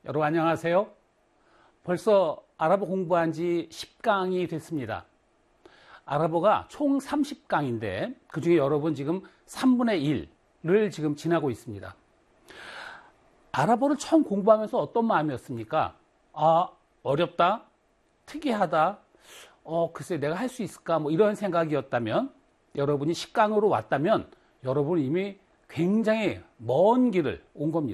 여러분 안녕하세요. 벌써 아랍어 공부한 지 10강이 됐습니다. 아랍어가 총 30강인데 그 중에 여러분 지금 3분의 1을 지금 지나고 있습니다. 아랍어를 처음 공부하면서 어떤 마음이었습니까? 어렵다, 특이하다, 글쎄 내가 할 수 있을까 뭐 이런 생각이었다면, 여러분이 10강으로 왔다면 여러분은 이미 굉장히 먼 길을 온 겁니다.